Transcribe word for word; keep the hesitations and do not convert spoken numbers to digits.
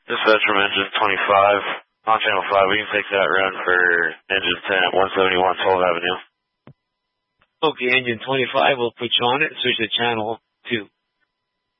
Dispatch from engine twenty-five on channel five. We can take that run for engine ten at one seventy-one twelfth Avenue. Okay, engine twenty-five, we'll put you on it. Switch the channel.